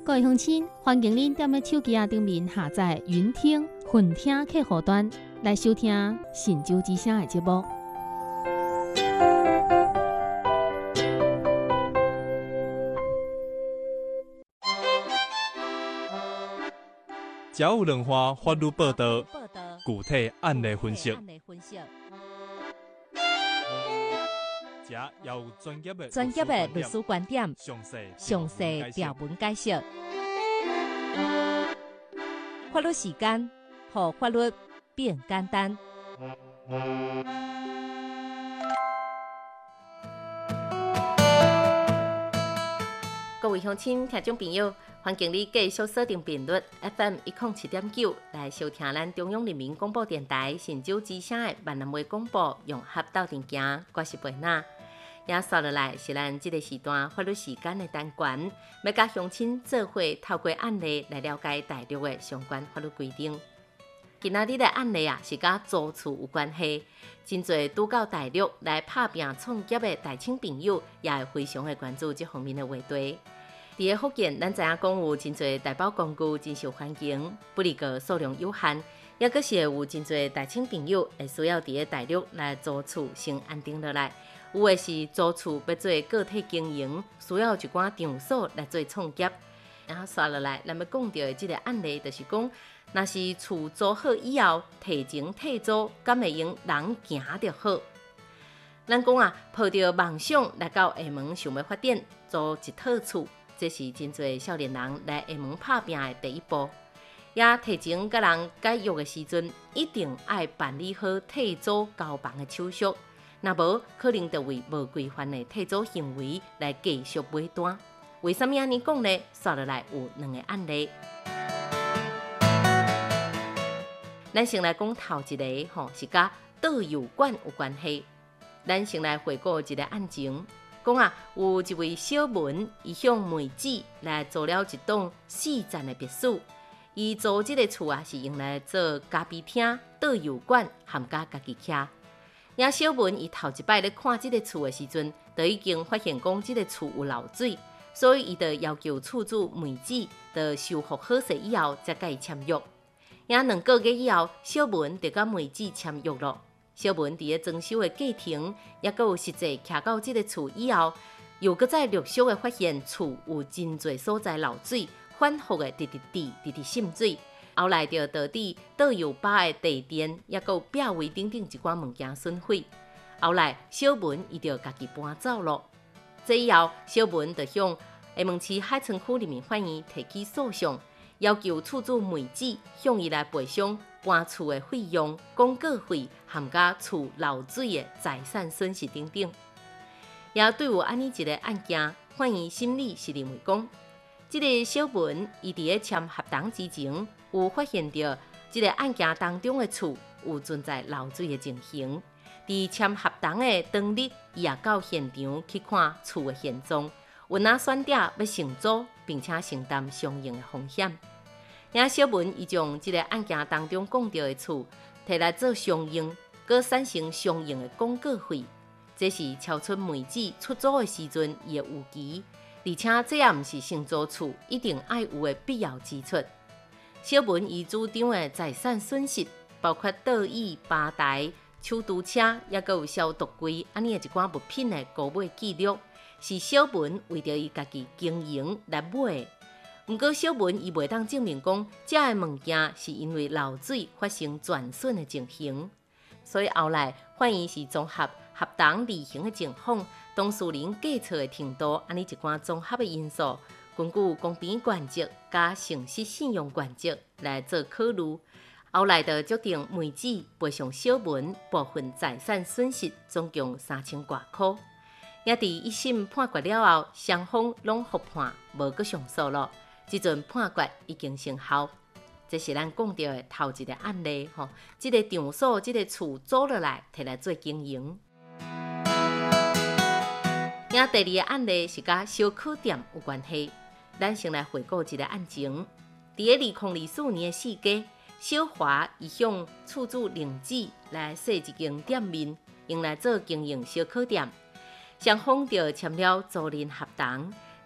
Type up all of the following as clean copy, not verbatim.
各位乡亲，欢迎您踮咧手机顶面下载云听、混听客户端来收听《神州之声》的节目。 只有两话法律报道，具体案例分析。这也有专业的律师观点，详细条文解释。法律时间，让法律变简单。 各位乡亲、听众朋友，欢迎你继续锁定频率 FM 107.9来收听咱中央人民广播电台神州之声的闽南话广播，融合斗阵行，我是贝娜。也刷落来是咱这个时段法律时间的单元，要甲乡亲做伙透过案例来了解大陆的相关法律规定。今仔日的案例是甲租厝有关系，真侪拄到大陆来拍拼创业的大清朋友，也会非常的关注这方面的话题。伫个福建，咱知影讲有真侪大包工具真受欢迎，不过数量有限，也阁是有真侪大清朋友会需要伫个大陆来租厝先安定落来。有的是租厝要做个体经营，需要一寡场所来做创业。然后刷落来，咱要讲到的这个案例，就是讲，若是厝租好以后，提前退租，敢会用人行就好。咱讲啊，抱着梦想来到厦门想要发展，租一套厝，这是真侪少年人来厦门拍拼的第一步。也提前甲人解约的时阵，一定要办理好退租交房的手续。若无，可能就为无规范的退租行为来继续买单。为什么安尼讲呢？刷落来有两个案例。咱先来讲头一个，是甲倒油管有关系。咱先来回顾一个案情，讲啊，有一位小文，伊向妹子来租了一栋4层的别墅。伊租这个厝啊，是用来做咖啡厅、倒油管，含甲家己徛。也小文伊头一摆咧看这个厝的时阵，就已经发现讲这个厝有漏水，所以伊就要求厝主妹子就修复好势以后，才甲伊签约。也2个月以后，小文就甲妹子签约了。小文伫个装修的过程，也阁有实际徛到这个厝以后，又阁再陆续的发现厝有真侪所在漏水，反复的直渗水。后来就导致倒油吧的地电，也阁有壁围等等一寡物件损毁。后来小文伊就家己搬走了。这以后，小文就向厦门市海村区人民法院提起诉讼，要求厝主妹子向伊来赔偿搬厝的费用、广告费，含甲厝漏水的财产损失等等。也对有安尼一个案件，法院审理是认为讲，这个小文伊伫咧签合同之前，有发现到这个案件当中的厝有存在漏水的情形。伫签合同的当日，伊也到现场去看厝的现状，有哪选择要承租，并且承担相应的风险。也小文伊将这个案件当中讲到的厝摕来做相应，佮产生相应的广告费，这是超出妹子出租的时阵伊的预期，而且这也毋是承租厝一定爱有的必要支出。小文伊主张的财产损失，包括倒椅、吧台、手推车，也佮有消毒柜安尼的一寡物品的购买记录，是小文为着伊家己经营来买的。不过小文伊袂当证明讲，这个物件是因为漏水发生全损的情形，所以后来法院是综合合同履行的情况、当事人计错的程度，安尼一寡综合的因素。根据公平原则加诚实信用原则来做考虑，后来就决定妹子赔偿小文部分财产损失，总共3000多块。也伫一审判决了后，双方拢服判，无阁上诉了。这阵判决已经生效。这是咱讲到的头一个案例，这个场所、这个厝租落来，摕来做经营。也第二个案例是甲烧烤店有关系。咱先来回顾一个案情。伫个2024年的4月，小华伊向厝主玲子来设一间店面，用来做经营烧烤店。双方就签了租赁合同。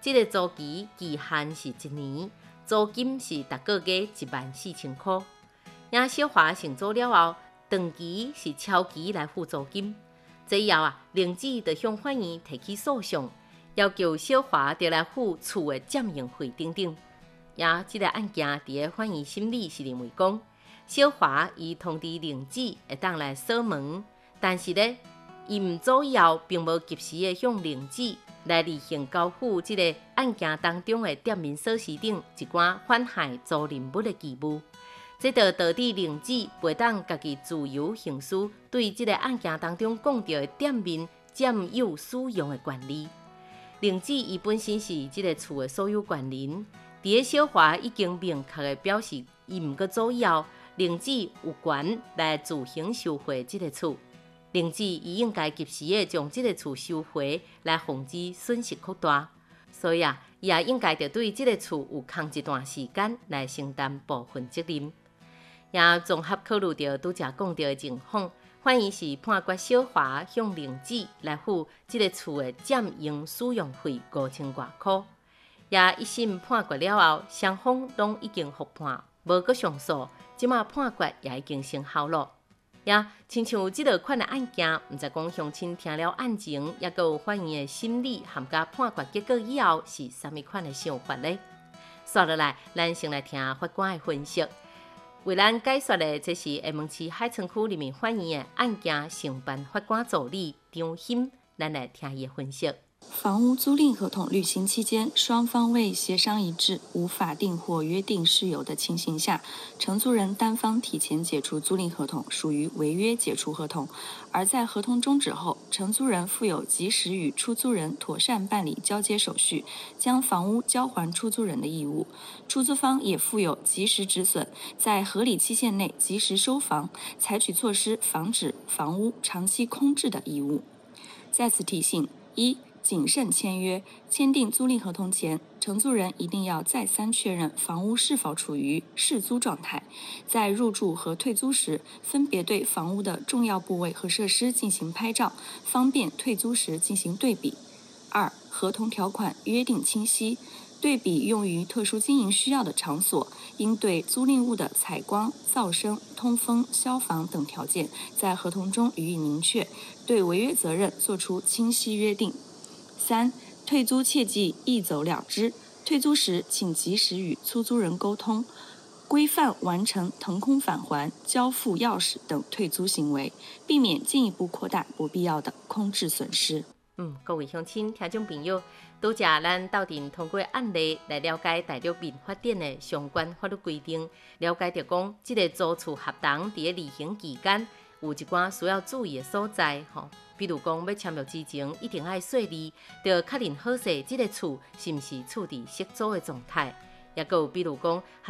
这个租期期限是1年，租金是每个月14000块。也小华承租了后，长期是超期来付租金。这以后邻居就向法院提起诉讼，要求小华就来付厝的占用费等等。也这个案件伫个法院审理是认为讲，小华伊通知邻居会当来锁门，但是呢，伊唔做以后，并无及时的向邻居来履行交付这个案件当中的店面锁匙等一寡款害租赁物的义务。这就导致邻居袂当家己自由行使对这个案件当中讲到的店面占有使用的权利。邻居伊本身是这个厝的所有权人，伫个小华已经明确的表示，伊唔过租以后，邻居有权来自行收回这个厝。邻居伊应该及时的将这个厝收回，来防止损失扩大。所以伊也应该着对这个厝有空一段时间来承担部分责任。也综合考虑到拄则讲到的情况，法院是判决小华向邻居来付这个厝的占用使用费5000多块。也一审判决了后，双方拢已经复判，无搁上诉，即马判决也已经生效了。也亲像这个款的案件，毋知讲乡亲听了案情，也佮有法院的审理含甲判决结果以后是啥物款的想法呢？接落来，咱先来听法官的分析。为咱解说的，这是厦门市海城区人民法院的案件承办法官助理张欣，咱来听伊的分析。 房屋租赁合同履行期间，双方未协商一致、无法定或约定事由的情形下，承租人单方提前解除租赁合同，属于违约解除合同；而在合同终止后，承租人负有及时与出租人妥善办理交接手续，将房屋交还出租人的义务；出租方也负有及时止损，在合理期限内及时收房，采取措施防止房屋长期空置的义务。在此提醒：一、谨慎签约。签订租赁合同前，承租人一定要再三确认房屋是否处于适租状态，在入住和退租时，分别对房屋的重要部位和设施进行拍照，方便退租时进行对比。二、合同条款约定清晰。对比用于特殊经营需要的场所，应对租赁物的采光、噪声、通风、消防等条件在合同中予以明确，对违约责任作出清晰约定。三、退租切忌一走了之，退租时请及时与出租人沟通，规范完成腾空返还、交付钥匙等退租行为，避免进一步扩大不必要的空置损失。 各位乡亲、听众朋友，拄则咱斗阵通过案例来了解大陆民法典的相关法律规定，了解到讲，这个租厝合同伫个履行期间有一寡需要注意的所在比如讲要签约之前，一定要说字，要确认好势，这个厝是毋是处伫失租的状态，也有比如讲。